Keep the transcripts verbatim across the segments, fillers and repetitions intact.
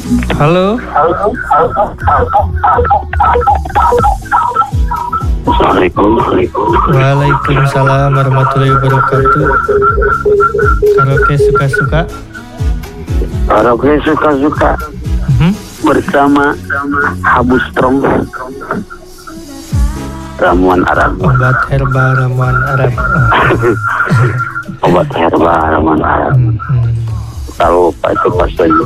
Halo. Assalamualaikum. Waalaikumsalam warahmatullahi wabarakatuh. Karaoke suka-suka. Karaoke suka-suka. Hmm? Bersama Habu Strong. Ramuan Arab. Obat herbal ramuan Arab. Obat herbal ramuan Arab. Hmm. Tahu Pak itu pas lagi.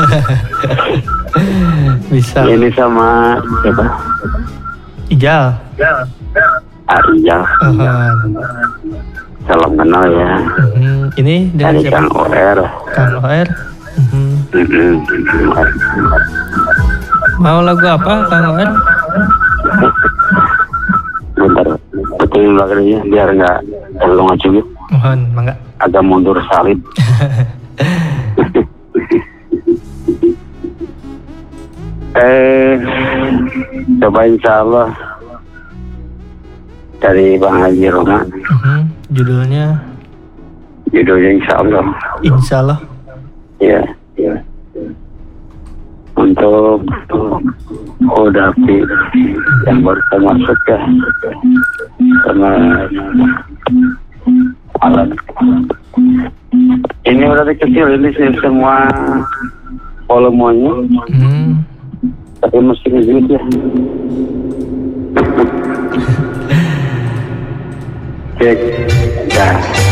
Bisa. Ini sama siapa? Ijal. Arijal. Ahan. Salam kenal ya. Hmm. Ini dengan Dari siapa? Kang O R. Kang O R. Hmm. Mm-mm. Mau lagu apa Kang O R? Bentar, betulin belakangnya biar nggak terlalu ngacungin. Mohon, mangga. Agak mundur salib. eh, coba insya Allah dari Bang Haji Roma. Hmm. Judulnya Judulnya insya Allah. Insya Allah. Ya, ya. Untuk Hodapi yang baru masuk ya, sama alat. Ini udah kecil ini sih semua volumenya, Hmm. tapi mesti ngejut ya. Cek, dah.